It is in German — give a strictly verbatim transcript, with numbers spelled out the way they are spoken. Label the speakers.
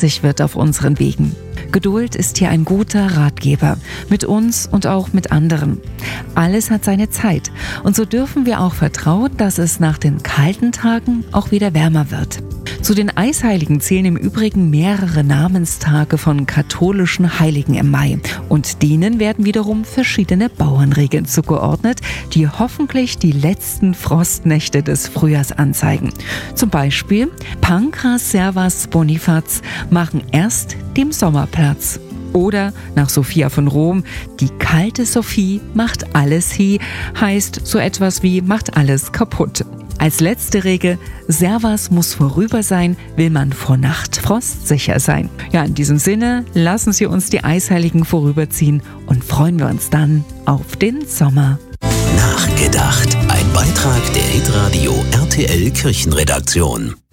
Speaker 1: frostig wird auf unseren Wegen. Geduld ist hier ein guter Ratgeber, mit uns und auch mit anderen. Alles hat seine Zeit und so dürfen wir auch vertrauen, dass es nach den kalten Tagen auch wieder wärmer wird. Zu den Eisheiligen zählen im Übrigen mehrere Namenstage von katholischen Heiligen im Mai und denen werden wiederum verschiedene Bauernregeln zugeordnet, die hoffentlich die letzten Frostnächte des Frühjahrs anzeigen. Zum Beispiel Pankras Servas Bonifaz machen erst dem Sommer Platz. Oder nach Sophia von Rom, die kalte Sophie macht alles hie, heißt so etwas wie macht alles kaputt. Als letzte Regel, Servas muss vorüber sein, will man vor Nachtfrost sicher sein. Ja, in diesem Sinne, lassen Sie uns die Eisheiligen vorüberziehen und freuen wir uns dann auf den Sommer.
Speaker 2: Nachgedacht. Ein Beitrag der Hitradio R T L Kirchenredaktion.